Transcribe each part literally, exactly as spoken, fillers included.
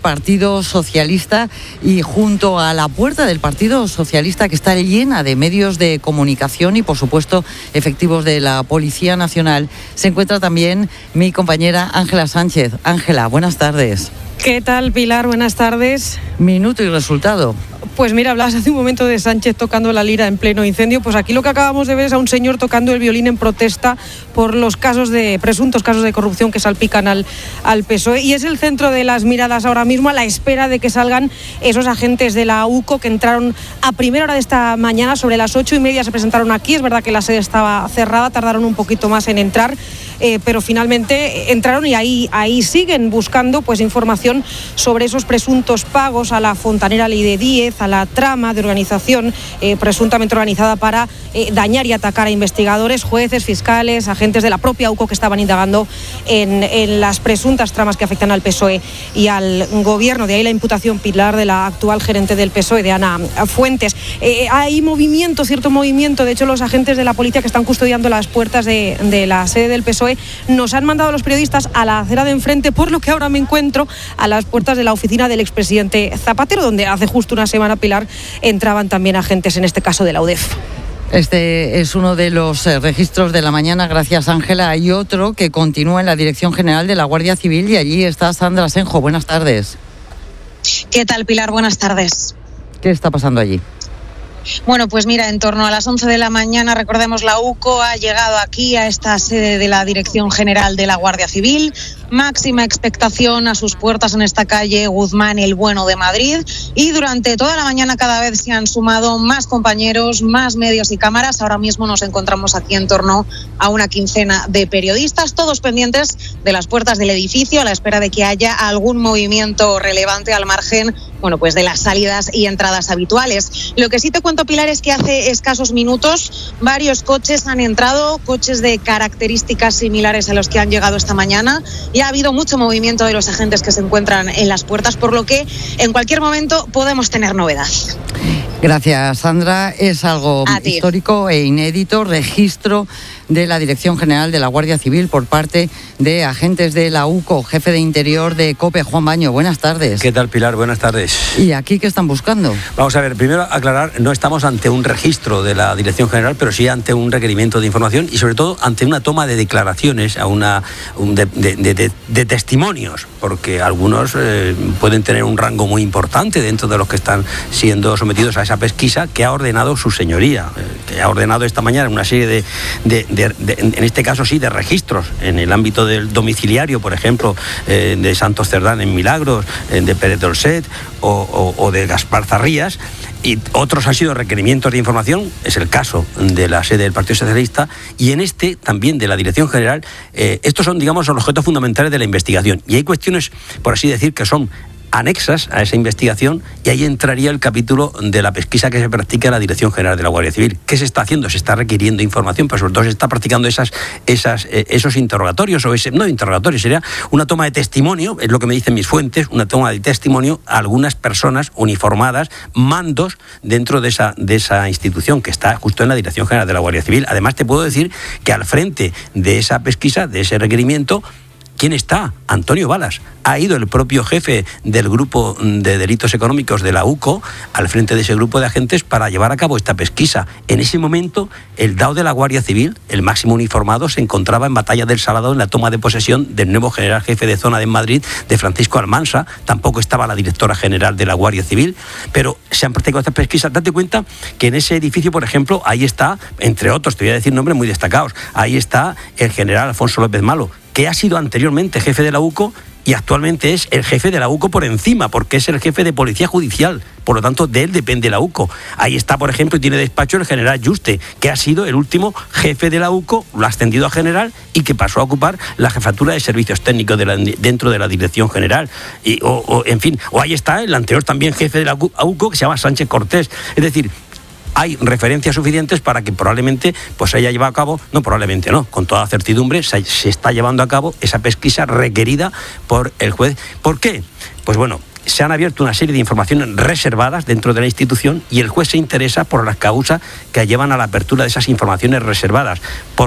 Partido Socialista, y junto a la puerta del Partido Socialista, que está llena de medios de comunicación y por supuesto efectivos de la Policía Nacional, se encuentra también mi compañera Ángela Sánchez. Ángela, buenas tardes. ¿Qué tal, Pilar? Buenas tardes. Minuto y resultado. Pues mira, hablabas hace un momento de Sánchez tocando la lira en pleno incendio. Pues aquí lo que acabamos de ver es a un señor tocando el violín en protesta por los casos de presuntos casos de corrupción que salpican al, al P S O E. Y es el centro de las miradas ahora mismo, a la espera de que salgan esos agentes de la U C O que entraron a primera hora de esta mañana. Sobre las ocho y media se presentaron aquí. Es verdad que la sede estaba cerrada, tardaron un poquito más en entrar, eh, pero finalmente entraron y ahí, ahí siguen buscando pues información sobre esos presuntos pagos a la fontanera Ley de Díez, a la trama de organización eh, presuntamente organizada para eh, dañar y atacar a investigadores, jueces, fiscales, agentes de la propia U C O que estaban indagando en, en las presuntas tramas que afectan al P S O E y al gobierno. De ahí la imputación, Pilar, de la actual gerente del P S O E, de Ana Fuentes. Eh, hay movimiento, cierto movimiento. De hecho, los agentes de la policía que están custodiando las puertas de, de la sede del P S O E nos han mandado a los periodistas a la acera de enfrente, por lo que ahora me encuentro a las puertas de la oficina del expresidente Zapatero, donde hace justo una semana, Pilar, entraban también agentes, en este caso de la U D E F. Este es uno de los eh, registros de la mañana, gracias, Ángela. Hay otro que continúa en la Dirección General de la Guardia Civil y allí está Sandra Senjo. Buenas tardes. ¿Qué tal, Pilar? Buenas tardes. ¿Qué está pasando allí? Bueno, pues mira, en torno a las once de la mañana, recordemos, la U C O ha llegado aquí a esta sede de la Dirección General de la Guardia Civil. Máxima expectación a sus puertas en esta calle Guzmán el Bueno de Madrid, y durante toda la mañana cada vez se han sumado más compañeros, más medios y cámaras. Ahora mismo nos encontramos aquí en torno a una quincena de periodistas, todos pendientes de las puertas del edificio a la espera de que haya algún movimiento relevante al margen, bueno, pues de las salidas y entradas habituales. Lo que sí te cuento, Pilar, es que hace escasos minutos varios coches han entrado, coches de características similares a los que han llegado esta mañana, y ha habido mucho movimiento de los agentes que se encuentran en las puertas, por lo que en cualquier momento podemos tener novedad. Gracias, Sandra. Es algo histórico e inédito, registro de la Dirección General de la Guardia Civil por parte de agentes de la U C O. Jefe de Interior de COPE, Juan Baño, buenas tardes. ¿Qué tal, Pilar? Buenas tardes. ¿Y aquí qué están buscando? Vamos a ver, primero aclarar, no estamos ante un registro de la Dirección General, pero sí ante un requerimiento de información y sobre todo ante una toma de declaraciones, a una un de, de, de, de testimonios, porque algunos eh, pueden tener un rango muy importante dentro de los que están siendo sometidos a esa pesquisa que ha ordenado su señoría, eh, que ha ordenado esta mañana una serie de, de, de, de, en este caso sí, de registros en el ámbito del domiciliario, por ejemplo, eh, de Santos Cerdán en Milagros, eh, de Pérez Dolcet o, o, o de Gaspar Zarrías. Y otros han sido requerimientos de información, es el caso de la sede del Partido Socialista, y en este también de la Dirección General. Eh, estos son, digamos, los objetos fundamentales de la investigación. Y hay cuestiones, por así decir, que son anexas a esa investigación, y ahí entraría el capítulo de la pesquisa que se practica en la Dirección General de la Guardia Civil. ¿Qué se está haciendo? Se está requiriendo información, pero sobre todo se está practicando esas, esas, eh, esos interrogatorios, o ese, no interrogatorios, sería una toma de testimonio, es lo que me dicen mis fuentes, una toma de testimonio a algunas personas uniformadas, mandos dentro de esa, de esa institución que está justo en la Dirección General de la Guardia Civil. Además, te puedo decir que al frente de esa pesquisa, de ese requerimiento, ¿quién está? Antonio Balas. Ha ido el propio jefe del grupo de delitos económicos de la U C O al frente de ese grupo de agentes para llevar a cabo esta pesquisa. En ese momento, el D A O de la Guardia Civil, el máximo uniformado, se encontraba en Batalla del Salado en la toma de posesión del nuevo general jefe de zona de Madrid, de Francisco Almansa. Tampoco estaba la directora general de la Guardia Civil, pero se han practicado estas pesquisas. Date cuenta que en ese edificio, por ejemplo, ahí está, entre otros, te voy a decir nombres muy destacados, ahí está el general Alfonso López Malo, que ha sido anteriormente jefe de la U C O y actualmente es el jefe de la U C O por encima, porque es el jefe de Policía Judicial. Por lo tanto, de él depende la U C O. Ahí está, por ejemplo, y tiene despacho el general Yuste, que ha sido el último jefe de la U C O, lo ha ascendido a general y que pasó a ocupar la jefatura de servicios técnicos de la, dentro de la Dirección General. Y, o, o, en fin, o ahí está el anterior también jefe de la U C O, que se llama Sánchez Cortés. Es decir, hay referencias suficientes para que probablemente pues se haya llevado a cabo, no probablemente no, con toda certidumbre se, se está llevando a cabo esa pesquisa requerida por el juez. ¿Por qué? Pues bueno, se han abierto una serie de informaciones reservadas dentro de la institución y el juez se interesa por las causas que llevan a la apertura de esas informaciones reservadas, por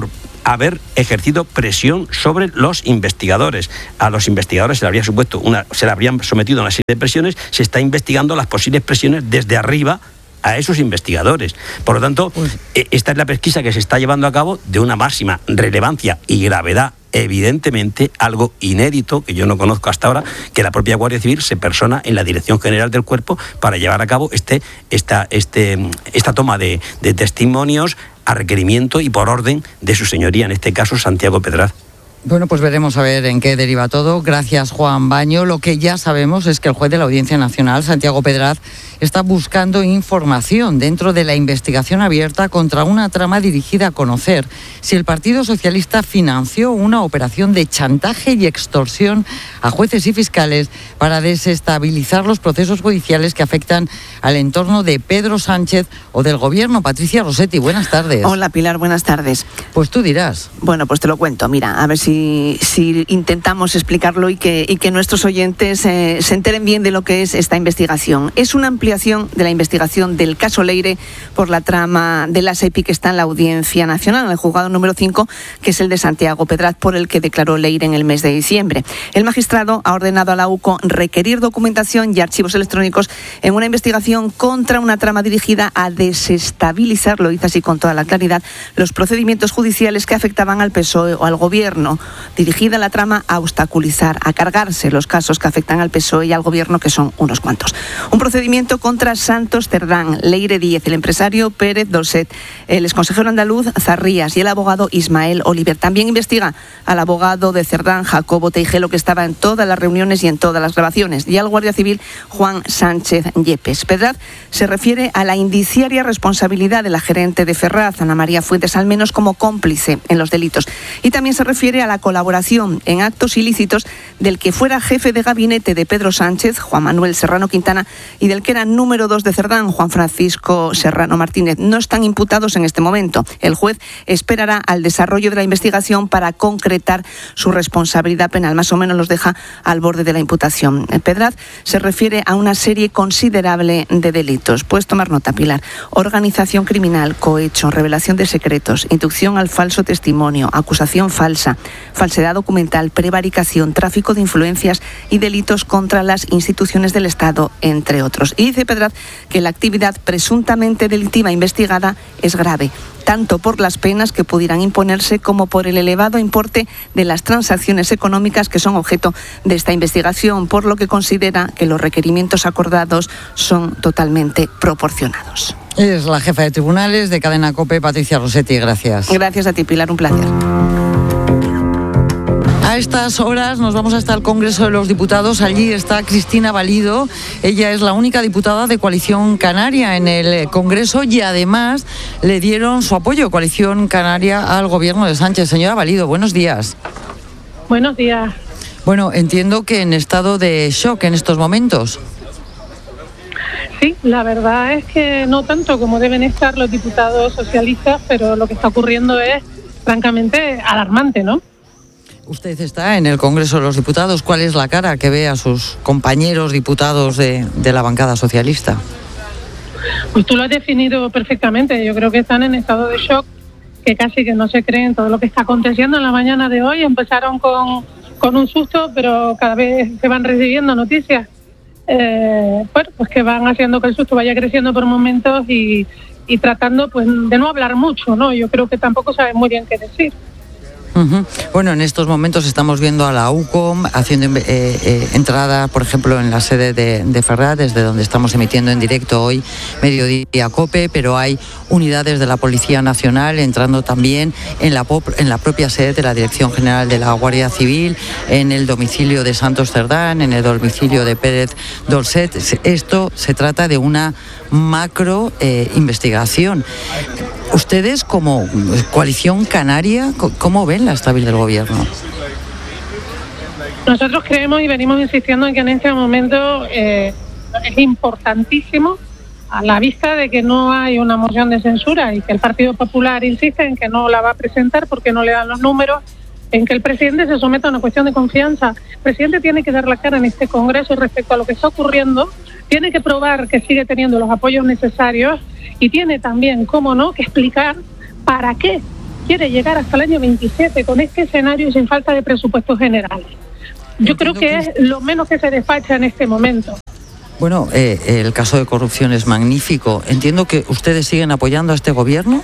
haber ejercido presión sobre los investigadores. A los investigadores se le habría supuesto una, se le habrían sometido a una serie de presiones. Se está investigando las posibles presiones desde arriba a esos investigadores. Por lo tanto, pues, esta es la pesquisa que se está llevando a cabo de una máxima relevancia y gravedad. Evidentemente, algo inédito que yo no conozco hasta ahora, que la propia Guardia Civil se persona en la Dirección General del Cuerpo para llevar a cabo este, esta, este, esta toma de, de testimonios a requerimiento y por orden de su señoría, en este caso Santiago Pedraz. Bueno, pues veremos a ver en qué deriva todo. Gracias, Juan Baño. Lo que ya sabemos es que el juez de la Audiencia Nacional, Santiago Pedraz, está buscando información dentro de la investigación abierta contra una trama dirigida a conocer si el Partido Socialista financió una operación de chantaje y extorsión a jueces y fiscales para desestabilizar los procesos judiciales que afectan al entorno de Pedro Sánchez o del Gobierno. Patricia Rossetti, buenas tardes. Hola, Pilar, buenas tardes. Pues tú dirás. Bueno, pues te lo cuento. Mira, a ver si Si, si intentamos explicarlo y que, y que nuestros oyentes eh, se enteren bien de lo que es esta investigación. Es una ampliación de la investigación del caso Leire por la trama de la SEPI que está en la Audiencia Nacional, en el juzgado número cinco, que es el de Santiago Pedraz, por el que declaró Leire en el mes de diciembre. El magistrado ha ordenado a la U C O requerir documentación y archivos electrónicos en una investigación contra una trama dirigida a desestabilizar, lo dice así con toda la claridad, los procedimientos judiciales que afectaban al P S O E o al Gobierno. Dirigida la trama a obstaculizar, a cargarse los casos que afectan al P S O E y al Gobierno, que son unos cuantos. Un procedimiento contra Santos Cerdán, Leire Díez, el empresario Pérez Dolcet, el exconsejero andaluz Zarrías y el abogado Ismael Oliver. También investiga al abogado de Cerdán, Jacobo Teijelo, que estaba en todas las reuniones y en todas las grabaciones, y al guardia civil Juan Sánchez Yepes. Pedraz se refiere a la indiciaria responsabilidad de la gerente de Ferraz, Ana María Fuentes, al menos como cómplice en los delitos. Y también se refiere a la colaboración en actos ilícitos del que fuera jefe de gabinete de Pedro Sánchez, Juan Manuel Serrano Quintana, y del que era número dos de Cerdán, Juan Francisco Serrano Martínez. No están imputados en este momento. El juez esperará al desarrollo de la investigación para concretar su responsabilidad penal. Más o menos los deja al borde de la imputación. Pedraz se refiere a una serie considerable de delitos. Puedes tomar nota, Pilar. Organización criminal, cohecho, revelación de secretos, inducción al falso testimonio, acusación falsa, falsedad documental, prevaricación, tráfico de influencias y delitos contra las instituciones del Estado, entre otros. Y dice Pedraz que la actividad presuntamente delictiva investigada es grave, tanto por las penas que pudieran imponerse como por el elevado importe de las transacciones económicas que son objeto de esta investigación, por lo que considera que los requerimientos acordados son totalmente proporcionados. Es la jefa de tribunales de Cadena COPE, Patricia Rossetti. Gracias. Gracias a ti, Pilar, un placer. A estas horas nos vamos hasta el Congreso de los Diputados. Allí está Cristina Valido. Ella es la única diputada de Coalición Canaria en el Congreso y además le dieron su apoyo, Coalición Canaria, al gobierno de Sánchez. Señora Valido, buenos días. Buenos días. Bueno, entiendo que en estado de shock en estos momentos. Sí, la verdad es que no tanto como deben estar los diputados socialistas, pero lo que está ocurriendo es francamente alarmante, ¿no? Usted está en el Congreso de los Diputados. ¿Cuál es la cara que ve a sus compañeros diputados de, de la bancada socialista? Pues tú lo has definido perfectamente. Yo creo que están en estado de shock, que casi que no se creen todo lo que está aconteciendo en la mañana de hoy. Empezaron con, con un susto, pero cada vez se van recibiendo noticias, eh, bueno, pues que van haciendo que el susto vaya creciendo por momentos y, y tratando pues de no hablar mucho, ¿no? Yo creo que tampoco saben muy bien qué decir. Uh-huh. Bueno, en estos momentos estamos viendo a la U C O haciendo eh, eh, entrada, por ejemplo, en la sede de, de Ferraz, desde donde estamos emitiendo en directo hoy Mediodía COPE, pero hay unidades de la Policía Nacional entrando también en la, pop, en la propia sede de la Dirección General de la Guardia Civil, en el domicilio de Santos Cerdán, en el domicilio de Pérez Dolcet. Esto se trata de una macro eh, investigación. Ustedes, como Coalición Canaria, ¿cómo ven la estabilidad del gobierno? Nosotros creemos y venimos insistiendo en que en este momento eh, es importantísimo, a la vista de que no hay una moción de censura y que el Partido Popular insiste en que no la va a presentar porque no le dan los números, en que el presidente se someta a una cuestión de confianza. El presidente tiene que dar la cara en este Congreso respecto a lo que está ocurriendo, tiene que probar que sigue teniendo los apoyos necesarios y tiene también, cómo no, que explicar para qué quiere llegar hasta el año veintisiete con este escenario y sin falta de presupuestos generales. Yo Entiendo creo que, que es lo menos que se despacha en este momento. Bueno, eh, el caso de corrupción es magnífico. Entiendo que ustedes siguen apoyando a este gobierno.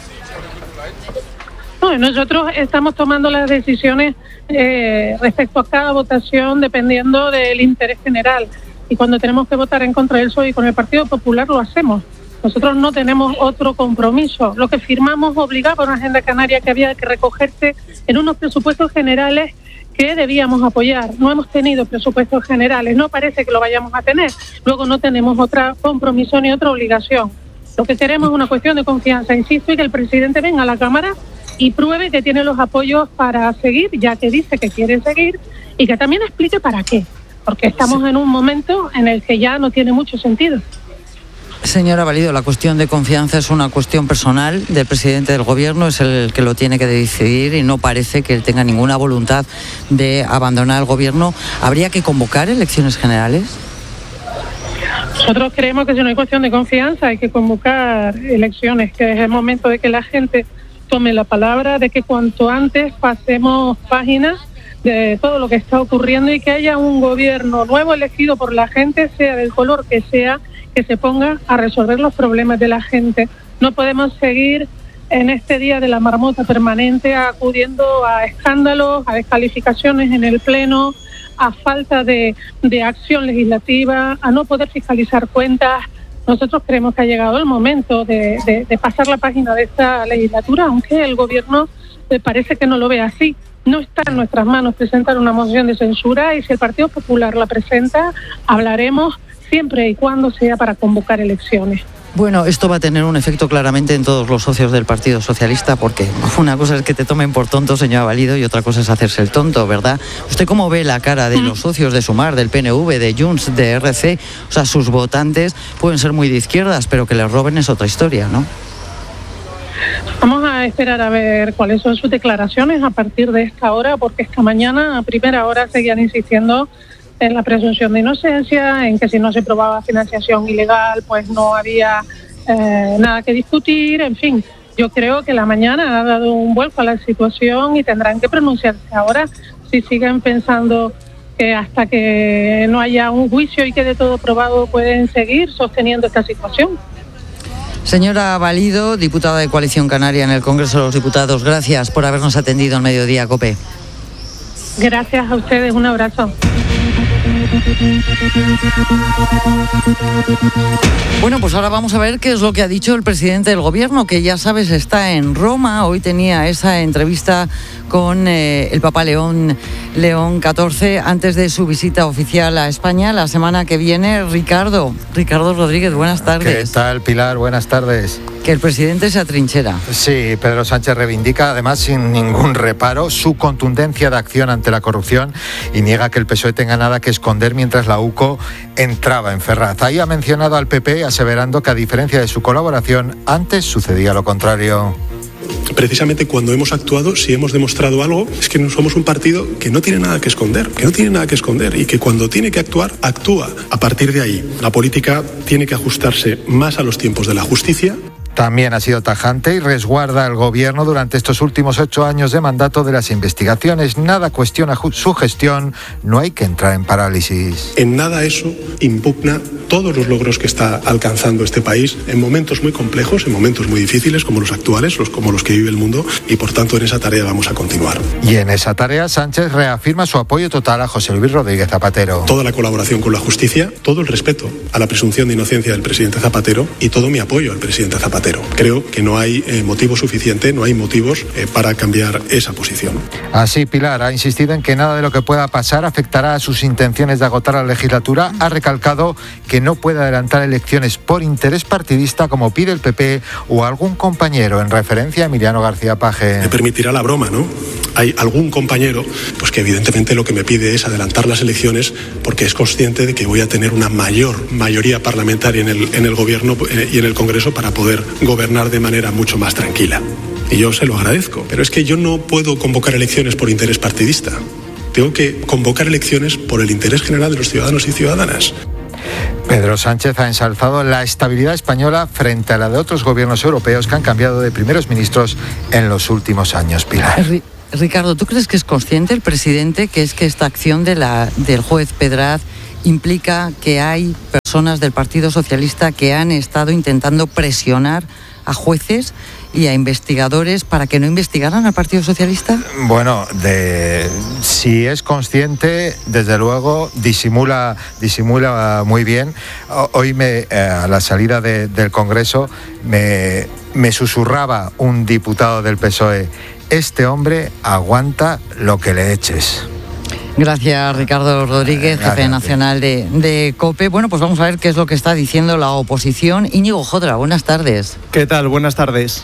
No, nosotros estamos tomando las decisiones eh, respecto a cada votación dependiendo del interés general. Y cuando tenemos que votar en contra del P S O E y con el Partido Popular lo hacemos. Nosotros no tenemos otro compromiso. Lo que firmamos obligaba a una agenda canaria que había que recogerse en unos presupuestos generales que debíamos apoyar. No hemos tenido presupuestos generales, no parece que lo vayamos a tener. Luego no tenemos otro compromiso ni otra obligación. Lo que queremos es una cuestión de confianza, insisto, y que el presidente venga a la Cámara y pruebe que tiene los apoyos para seguir, ya que dice que quiere seguir, y que también explique para qué, porque estamos en un momento en el que ya no tiene mucho sentido. Señora Valido, la cuestión de confianza es una cuestión personal del presidente del gobierno, es el que lo tiene que decidir y no parece que él tenga ninguna voluntad de abandonar el gobierno. ¿Habría que convocar elecciones generales? Nosotros creemos que si no hay cuestión de confianza hay que convocar elecciones, que es el momento de que la gente tome la palabra, de que cuanto antes pasemos páginas de todo lo que está ocurriendo y que haya un gobierno nuevo elegido por la gente, sea del color que sea, que se ponga a resolver los problemas de la gente. No podemos seguir en este día de la marmota permanente acudiendo a escándalos, a descalificaciones en el Pleno, a falta de, de acción legislativa, a no poder fiscalizar cuentas. Nosotros creemos que ha llegado el momento de, de, de pasar la página de esta legislatura, aunque el gobierno me parece que no lo ve así. No está en nuestras manos presentar una moción de censura y si el Partido Popular la presenta, hablaremos siempre y cuando sea para convocar elecciones. Bueno, esto va a tener un efecto claramente en todos los socios del Partido Socialista, porque una cosa es que te tomen por tonto, señora Valido, y otra cosa es hacerse el tonto, ¿verdad? ¿Usted cómo ve la cara de los socios de Sumar, del P N V, de Junts, de R C? O sea, sus votantes pueden ser muy de izquierdas, pero que les roben es otra historia, ¿no? Vamos a esperar a ver cuáles son sus declaraciones a partir de esta hora, porque esta mañana a primera hora seguían insistiendo en la presunción de inocencia, en que si no se probaba financiación ilegal, pues no había eh, nada que discutir, en fin. Yo creo que la mañana ha dado un vuelco a la situación y tendrán que pronunciarse ahora si siguen pensando que hasta que no haya un juicio y quede todo probado pueden seguir sosteniendo esta situación. Señora Valido, diputada de Coalición Canaria en el Congreso de los Diputados, gracias por habernos atendido en Mediodía COPE. Gracias a ustedes, un abrazo. Bueno, pues ahora vamos a ver qué es lo que ha dicho el presidente del gobierno, que ya sabes está en Roma. Hoy tenía esa entrevista con eh, el Papa León, León catorce antes de su visita oficial a España la semana que viene. Ricardo, Ricardo Rodríguez, buenas tardes. ¿Qué tal, Pilar? Buenas tardes. Que el presidente se atrinchera. Sí, Pedro Sánchez reivindica, además sin ningún reparo, su contundencia de acción ante la corrupción y niega que el P S O E tenga nada que esconder mientras la U C O entraba en Ferraz. Ahí ha mencionado al P P aseverando que a diferencia de su colaboración, antes sucedía lo contrario. Precisamente cuando hemos actuado, si hemos demostrado algo, es que no somos un partido que no tiene nada que esconder, que no tiene nada que esconder y que cuando tiene que actuar, actúa. A partir de ahí, la política tiene que ajustarse más a los tiempos de la justicia. También ha sido tajante y resguarda al gobierno durante estos últimos ocho años de mandato de las investigaciones. Nada cuestiona su gestión, no hay que entrar en parálisis. En nada eso impugna todos los logros que está alcanzando este país en momentos muy complejos, en momentos muy difíciles como los actuales, los, como los que vive el mundo, y por tanto en esa tarea vamos a continuar. Y en esa tarea Sánchez reafirma su apoyo total a José Luis Rodríguez Zapatero. Toda la colaboración con la justicia, todo el respeto a la presunción de inocencia del presidente Zapatero y todo mi apoyo al presidente Zapatero. Creo que no hay eh, motivo suficiente, no hay motivos eh, para cambiar esa posición. Así, Pilar ha insistido en que nada de lo que pueda pasar afectará a sus intenciones de agotar la legislatura. Ha recalcado que no puede adelantar elecciones por interés partidista como pide el P P o algún compañero, en referencia a Emiliano García Paje. Me permitirá la broma, ¿no? Hay algún compañero pues que evidentemente lo que me pide es adelantar las elecciones porque es consciente de que voy a tener una mayor mayoría parlamentaria en el, en el gobierno y en el Congreso para poder gobernar de manera mucho más tranquila. Y yo se lo agradezco. Pero es que yo no puedo convocar elecciones por interés partidista. Tengo que convocar elecciones por el interés general de los ciudadanos y ciudadanas. Pedro Sánchez ha ensalzado la estabilidad española frente a la de otros gobiernos europeos que han cambiado de primeros ministros en los últimos años. Pilar. Ricardo, ¿tú crees que es consciente el presidente que es que esta acción de la, del juez Pedraz implica que hay personas del Partido Socialista que han estado intentando presionar a jueces y a investigadores para que no investigaran al Partido Socialista? Bueno, de, si es consciente, desde luego disimula, disimula muy bien. Hoy me, a la salida de, del Congreso me, me susurraba un diputado del P S O E: este hombre aguanta lo que le eches. Gracias, Ricardo Rodríguez, jefe Gracias, nacional de, de COPE. Bueno, pues vamos a ver qué es lo que está diciendo la oposición. Íñigo Jodra, buenas tardes. ¿Qué tal? Buenas tardes.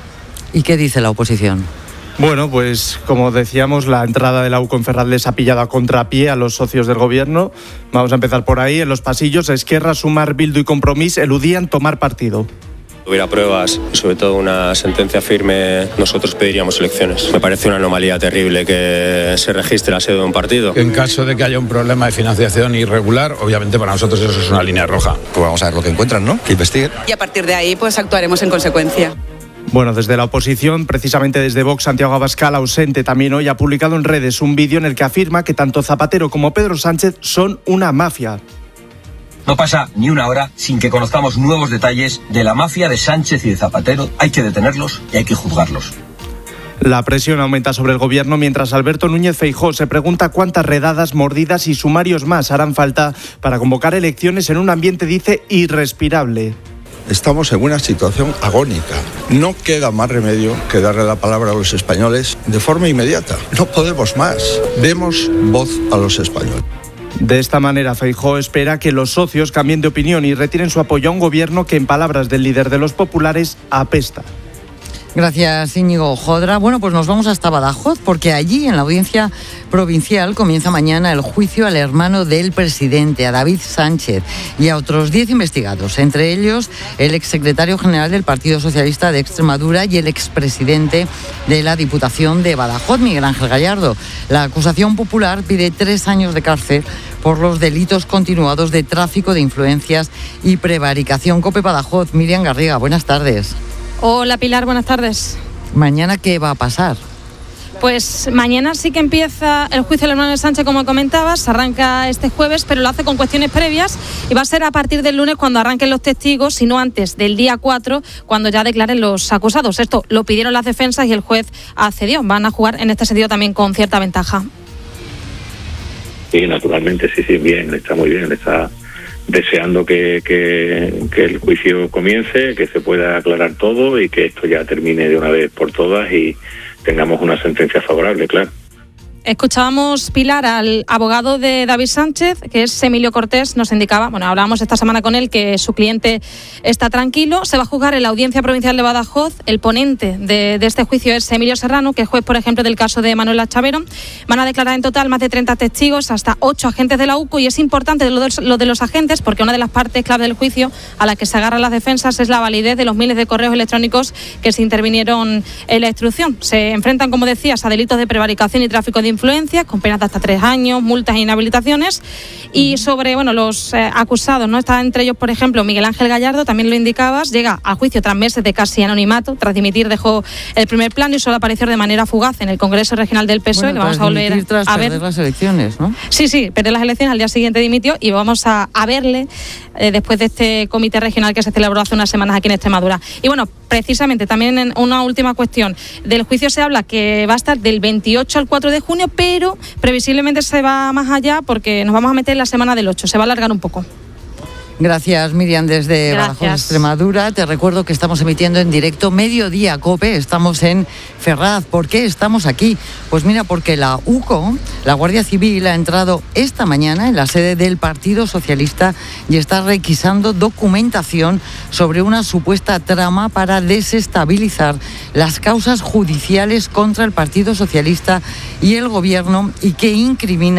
¿Y qué dice la oposición? Bueno, pues como decíamos, la entrada de la U C O en Ferraz ha pillado a contrapié a los socios del gobierno. Vamos a empezar por ahí. En los pasillos, Esquerra, Sumar, Bildu y Compromís eludían tomar partido. Hubiera pruebas, sobre todo una sentencia firme, nosotros pediríamos elecciones. Me parece una anomalía terrible que se registre la sede de un partido. En caso de que haya un problema de financiación irregular, obviamente para nosotros eso es una línea roja. Pues vamos a ver lo que encuentran, ¿no? Que investiguen. Y a partir de ahí, pues actuaremos en consecuencia. Bueno, desde la oposición, precisamente desde Vox, Santiago Abascal, ausente también hoy, ha publicado en redes un vídeo en el que afirma que tanto Zapatero como Pedro Sánchez son una mafia. No pasa ni una hora sin que conozcamos nuevos detalles de la mafia de Sánchez y de Zapatero. Hay que detenerlos y hay que juzgarlos. La presión aumenta sobre el gobierno mientras Alberto Núñez Feijóo se pregunta cuántas redadas, mordidas y sumarios más harán falta para convocar elecciones en un ambiente, dice, irrespirable. Estamos en una situación agónica. No queda más remedio que darle la palabra a los españoles de forma inmediata. No podemos más. Demos voz a los españoles. De esta manera, Feijóo espera que los socios cambien de opinión y retiren su apoyo a un gobierno que, en palabras del líder de los populares, apesta. Gracias, Íñigo Jodra. Bueno, pues nos vamos hasta Badajoz, porque allí, en la audiencia provincial, comienza mañana el juicio al hermano del presidente, a David Sánchez, y a otros diez investigados, entre ellos el exsecretario general del Partido Socialista de Extremadura y el expresidente de la Diputación de Badajoz, Miguel Ángel Gallardo. La acusación popular pide tres años de cárcel por los delitos continuados de tráfico de influencias y prevaricación. COPE Badajoz, Miriam Garriga, buenas tardes. Hola Pilar, buenas tardes. ¿Mañana qué va a pasar? Pues mañana sí que empieza el juicio del hermano de Sánchez, como comentabas, arranca este jueves, pero lo hace con cuestiones previas y va a ser a partir del lunes cuando arranquen los testigos, si no antes del día cuatro, cuando ya declaren los acusados. Esto lo pidieron las defensas y el juez accedió. Van a jugar en este sentido también con cierta ventaja. Sí, naturalmente, sí, sí, bien, está muy bien, está deseando que, que, que el juicio comience, que se pueda aclarar todo y que esto ya termine de una vez por todas y tengamos una sentencia favorable, claro. Escuchábamos, Pilar, al abogado de David Sánchez, que es Emilio Cortés, nos indicaba, bueno, hablábamos esta semana con él, que su cliente está tranquilo. Se va a juzgar en la Audiencia Provincial de Badajoz. El ponente de, de este juicio es Emilio Serrano, que es juez, por ejemplo, del caso de Manuela Chavero. Van a declarar en total más de treinta testigos, hasta ocho agentes de la U C O, y es importante lo de, lo de los agentes, porque una de las partes clave del juicio a la que se agarran las defensas es la validez de los miles de correos electrónicos que se intervinieron en la instrucción. Se enfrentan, como decías, a delitos de prevaricación y tráfico de influencias, con penas de hasta tres años, multas e inhabilitaciones. Y sobre bueno los eh, acusados, ¿no? Está entre ellos, por ejemplo, Miguel Ángel Gallardo, también lo indicabas, llega al juicio tras meses de casi anonimato. Tras dimitir dejó el primer plano y solo apareció de manera fugaz en el Congreso Regional del P S O E. Bueno, que vamos a volver tras a ver. Perder las elecciones, ¿no? Sí, sí, perdió las elecciones, al día siguiente dimitió y vamos a, a verle eh, después de este comité regional que se celebró hace unas semanas aquí en Extremadura. Y bueno, precisamente también en una última cuestión, del juicio se habla que va a estar del veintiocho al cuatro de junio, pero previsiblemente se va más allá porque nos vamos a meter en la semana del ocho, se va a alargar un poco. Gracias, Miriam, desde Gracias. Badajoz, Extremadura. Te recuerdo que estamos emitiendo en directo Mediodía COPE, estamos en Ferraz. ¿Por qué estamos aquí? Pues mira, porque la U C O, la Guardia Civil, ha entrado esta mañana en la sede del Partido Socialista y está requisando documentación sobre una supuesta trama para desestabilizar las causas judiciales contra el Partido Socialista y el Gobierno, y que incrimina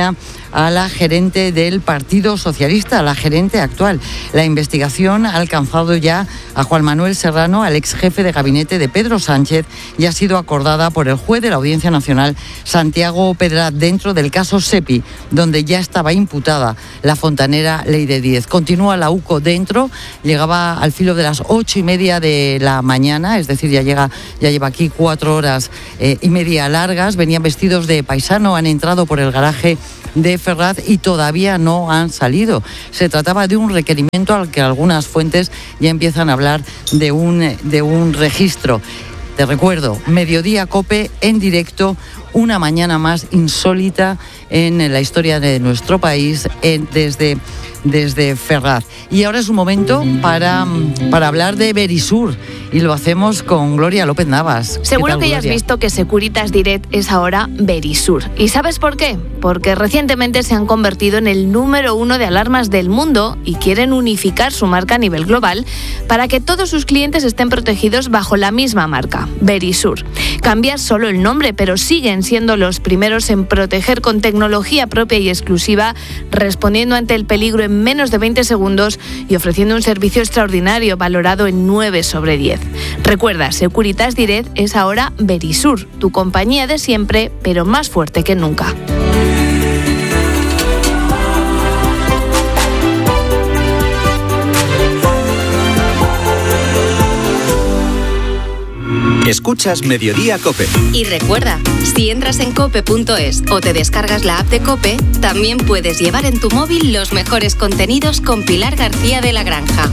a la gerente del Partido Socialista, a la gerente actual. La investigación ha alcanzado ya a Juan Manuel Serrano, al ex jefe de gabinete de Pedro Sánchez, y ha sido acordada por el juez de la Audiencia Nacional, Santiago Pedraz, dentro del caso SEPI, donde ya estaba imputada la fontanera Leire Díez. Continúa la U C O dentro, llegaba al filo de las ocho y media de la mañana, es decir, ya llega, ya lleva aquí cuatro horas eh, y media largas. Venían vestidos de paisano, han entrado por el garaje de Ferraz y todavía no han salido. Se trataba de un requerimiento al que algunas fuentes ya empiezan a hablar de un, de un registro. Te recuerdo, Mediodía COPE en directo, una mañana más insólita en la historia de nuestro país, en, desde, desde Ferraz. Y ahora es un momento para, para hablar de Verisur, y lo hacemos con Gloria López Navas. Seguro tal, que ya has Gloria? visto que Securitas Direct es ahora Verisur. ¿Y sabes por qué? Porque recientemente se han convertido en el número uno de alarmas del mundo y quieren unificar su marca a nivel global para que todos sus clientes estén protegidos bajo la misma marca, Verisur. Cambia solo el nombre, pero siguen siendo los primeros en proteger con tecnología propia y exclusiva, respondiendo ante el peligro en menos de veinte segundos y ofreciendo un servicio extraordinario valorado en nueve sobre diez. Recuerda, Securitas Direct es ahora Verisur, tu compañía de siempre, pero más fuerte que nunca. Escuchas Mediodía COPE. Y recuerda, si entras en cope punto es o te descargas la app de COPE, también puedes llevar en tu móvil los mejores contenidos con Pilar García de la Granja.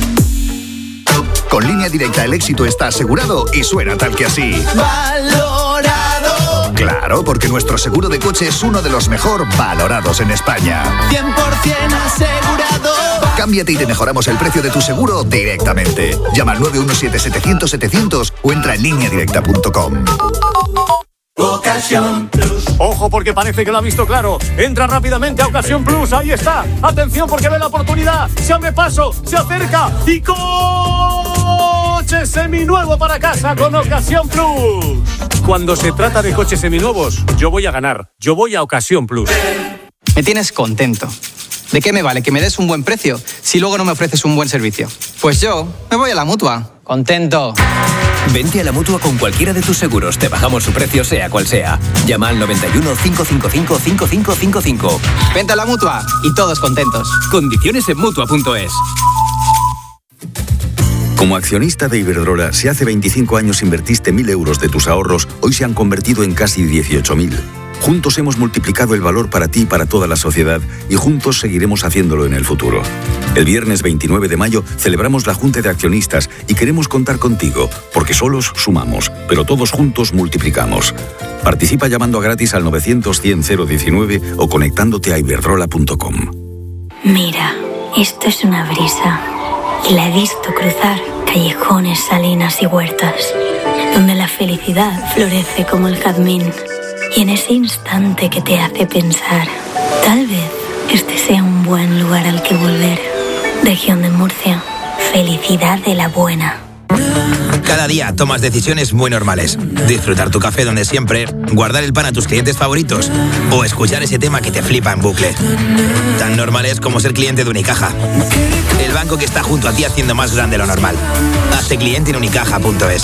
Con Línea Directa el éxito está asegurado y suena tal que así. ¡Valorado! Claro, porque nuestro seguro de coche es uno de los mejor valorados en España. cien por ciento asegurado. Cámbiate y te mejoramos el precio de tu seguro directamente. Llama al nueve uno siete, setecientos, setecientos o entra en línea directa punto com. Ocasión Plus. Ojo, porque parece que lo ha visto claro. Entra rápidamente a Ocasión Plus. Ahí está. Atención, porque ve la oportunidad. Se abre paso, se acerca y coche seminuevo para casa con Ocasión Plus. Cuando se trata de coches seminuevos, yo voy a ganar. Yo voy a Ocasión Plus. Me tienes contento. ¿De qué me vale que me des un buen precio si luego no me ofreces un buen servicio? Pues yo me voy a la Mutua. Contento. Vente a la Mutua con cualquiera de tus seguros. Te bajamos su precio sea cual sea. Llama al noventa y uno, cinco cinco cinco, cinco cinco cinco cinco. Vente a la Mutua y todos contentos. Condiciones en Mutua punto es. Como accionista de Iberdrola, si hace veinticinco años invertiste mil euros de tus ahorros, hoy se han convertido en casi dieciocho mil. Juntos hemos multiplicado el valor para ti y para toda la sociedad y juntos seguiremos haciéndolo en el futuro. El viernes veintinueve de mayo celebramos la Junta de Accionistas y queremos contar contigo, porque solos sumamos, pero todos juntos multiplicamos. Participa llamando a gratis al novecientos, cien, cero diecinueve o conectándote a iberdrola punto com. Mira, esto es una brisa y la he visto cruzar callejones, salinas y huertas, donde la felicidad florece como el jazmín. Y en ese instante que te hace pensar, tal vez este sea un buen lugar al que volver. Región de Murcia, felicidad de la buena. Cada día tomas decisiones muy normales. Disfrutar tu café donde siempre, guardar el pan a tus clientes favoritos o escuchar ese tema que te flipa en bucle. Tan normales como ser cliente de Unicaja. El banco que está junto a ti haciendo más grande lo normal. Hazte cliente en unicaja punto es.